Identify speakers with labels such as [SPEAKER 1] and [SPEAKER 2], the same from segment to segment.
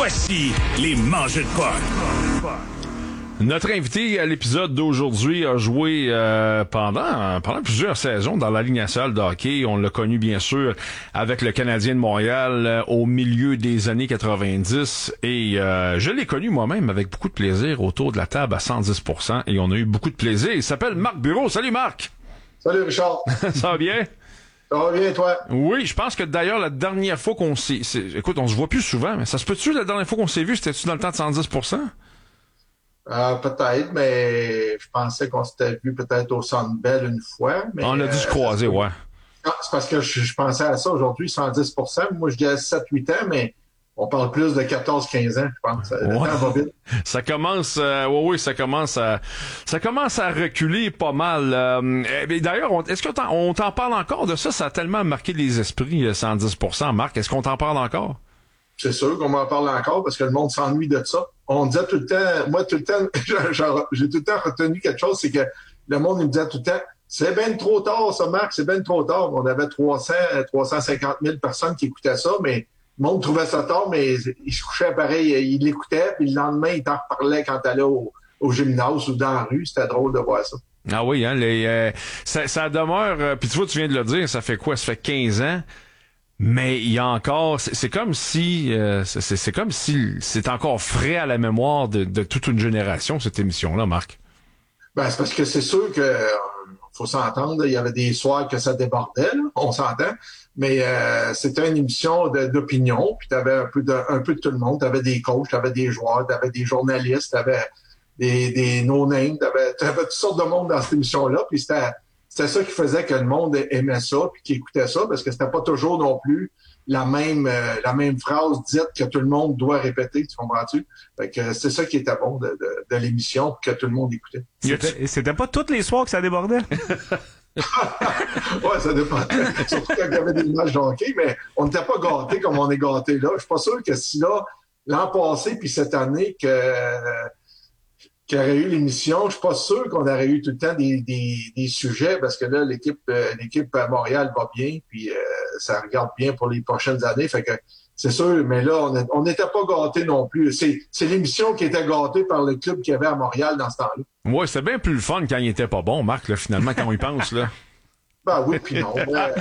[SPEAKER 1] Voici les mangeurs de potes.
[SPEAKER 2] Notre invité à l'épisode d'aujourd'hui a joué pendant plusieurs saisons dans la Ligue nationale de hockey. On l'a connu bien sûr avec le Canadien de Montréal au milieu des années 90 et je l'ai connu moi-même avec beaucoup de plaisir autour de la table à 110% et on a eu beaucoup de plaisir. Il s'appelle Marc Bureau. Salut Marc!
[SPEAKER 3] Salut Richard!
[SPEAKER 2] Ça va bien?
[SPEAKER 3] Ça va bien, toi?
[SPEAKER 2] Oui, je pense que d'ailleurs la dernière fois qu'on s'est... Écoute, on se voit plus souvent, mais ça se peut-tu la dernière fois qu'on s'est vu, c'était-tu dans le temps de 110%?
[SPEAKER 3] Peut-être, mais je pensais qu'on s'était vu peut-être au Centre Bell une fois. Mais,
[SPEAKER 2] on a dû se croiser, ouais.
[SPEAKER 3] C'est parce que je pensais à ça aujourd'hui, 110%. Moi, je disais 7-8 ans, mais on parle plus de 14-15 ans, je pense. Le temps va vite.
[SPEAKER 2] Ça commence, oui, ça commence à reculer pas mal. D'ailleurs, est-ce qu'on t'en parle encore de ça? Ça a tellement marqué les esprits, 110%, Marc. Est-ce qu'on t'en parle encore?
[SPEAKER 3] C'est sûr qu'on m'en parle encore parce que le monde s'ennuie de ça. On disait tout le temps, moi tout le temps, j'ai tout le temps retenu quelque chose, c'est que le monde il me disait tout le temps, c'est ben trop tard ça Marc, c'est ben trop tard. On avait 350 000 personnes qui écoutaient ça, mais le monde trouvait ça tard, mais il se couchait pareil, il l'écoutait, puis le lendemain il t'en reparlait quand t'allais au gymnase ou dans la rue. C'était drôle de voir ça.
[SPEAKER 2] Ah oui, hein, ça demeure, puis tu vois, tu viens de le dire, ça fait quoi? Ça fait 15 ans. Mais il y a encore, c'est comme si c'est encore frais à la mémoire de toute une génération, cette émission-là, Marc.
[SPEAKER 3] Ben, c'est parce que c'est sûr que faut s'entendre, il y avait des soirs que ça débordait, là, on s'entend, mais c'était une émission d'opinion, puis t'avais un peu de tout le monde, t'avais des coachs, t'avais des joueurs, t'avais des journalistes, t'avais des no-names, t'avais toutes sortes de monde dans cette émission-là, puis c'était ça qui faisait que le monde aimait ça puis qui écoutait ça parce que c'était pas toujours non plus la même phrase dite que tout le monde doit répéter, tu comprends-tu? Fait que c'est ça qui était bon de l'émission que tout le monde écoutait.
[SPEAKER 4] C'était pas tous les soirs que ça débordait?
[SPEAKER 3] Ouais, ça dépendait. Surtout quand il y avait des matchs de hockey, mais on n'était pas gâtés comme on est gâtés là. Je suis pas sûr que si là, l'an passé puis cette année qu'il y aurait eu l'émission, je suis pas sûr qu'on aurait eu tout le temps des sujets parce que là, l'équipe à Montréal va bien, puis ça regarde bien pour les prochaines années. Fait que c'est sûr, mais là, on n'était pas gâtés non plus. C'est l'émission qui était gâtée par le club qu'il y avait à Montréal dans ce temps-là.
[SPEAKER 2] Ouais, c'était bien plus le fun quand il était pas bon, Marc, là, finalement, quand on y pense, là.
[SPEAKER 3] Ben oui, puis non.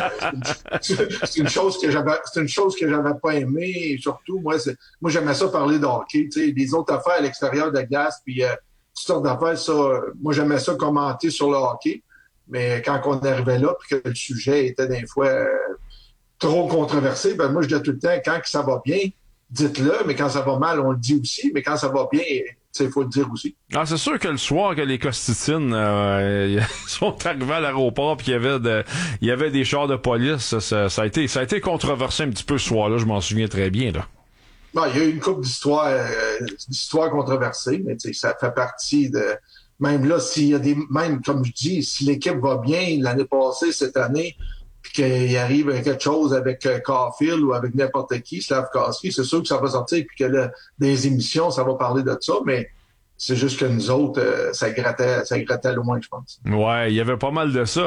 [SPEAKER 3] C'est une chose que j'avais pas aimé. Surtout, moi j'aimais ça parler de hockey, tu sais, des autres affaires à l'extérieur de la glace, puis toutes sortes d'affaires, ça, moi j'aimais ça commenter sur le hockey, mais quand on arrivait là, puis que le sujet était des fois trop controversé, ben moi je disais tout le temps, quand ça va bien, dites-le, mais quand ça va mal, on le dit aussi, mais quand ça va bien, il faut le dire aussi.
[SPEAKER 2] Ah, c'est sûr que le soir que les Costitines sont arrivés à l'aéroport puis il y avait des chars de police, ça a été controversé un petit peu ce soir-là, je m'en souviens très bien, là.
[SPEAKER 3] Bon, il y a eu une couple d'histoires controversées, mais ça fait partie de... Même là, s'il y a même, comme je dis, si l'équipe va bien l'année passée, cette année, puis qu'il arrive quelque chose avec Caulfield ou avec n'importe qui, Slavkovsky, c'est sûr que ça va sortir, puis que là, des émissions, ça va parler de ça, mais c'est juste que nous autres, ça grattait loin, je pense.
[SPEAKER 2] Ouais, il y avait pas mal de ça.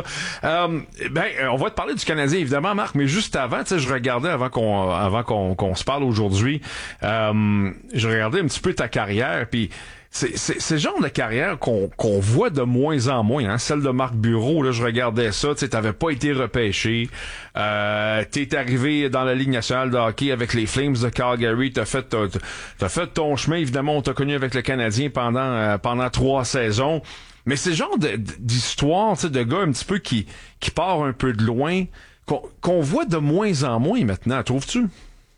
[SPEAKER 2] On va te parler du Canadien, évidemment, Marc, mais juste avant, tu sais, je regardais avant qu'on se parle aujourd'hui, je regardais un petit peu ta carrière, puis c'est le genre de carrière qu'on voit de moins en moins, hein. Celle de Marc Bureau, là, je regardais ça, tu sais, t'avais pas été repêché, t'es arrivé dans la Ligue nationale de hockey avec les Flames de Calgary, t'as fait ton chemin, évidemment, on t'a connu avec le Canadien pendant 3 saisons, mais c'est le genre d'histoire, tu sais, de gars un petit peu qui part un peu de loin, qu'on voit de moins en moins maintenant, trouves-tu?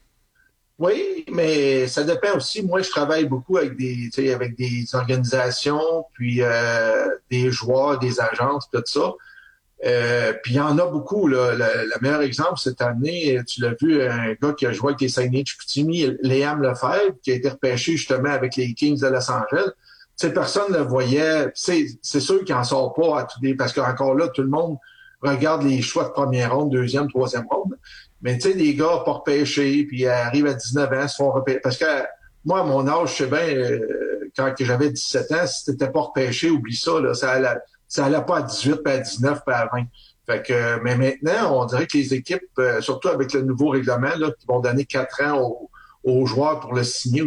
[SPEAKER 3] Oui, mais ça dépend aussi. Moi, je travaille beaucoup avec des organisations, puis des joueurs, des agences, tout ça. Puis il y en a beaucoup. Là. Le meilleur exemple cette année, tu l'as vu, un gars qui a joué avec les Saguenay-Chicoutimi, Liam Lefebvre, qui a été repêché justement avec les Kings de Los Angeles. Personne ne le voyait. C'est sûr qu'il en sort pas à tous les... Parce qu'encore là, tout le monde regarde les choix de première ronde, deuxième, troisième ronde. Mais tu sais, des gars pas repêchés, puis arrivent à 19 ans, se font repêcher. Parce que moi, à mon âge, je sais bien, quand j'avais 17 ans, si t'étais pas repêché, oublie ça, là, ça allait pas à 18, puis à 19, puis à 20. Fait que, mais maintenant, on dirait que les équipes, surtout avec le nouveau règlement, là, qui vont donner 4 ans aux joueurs pour le signer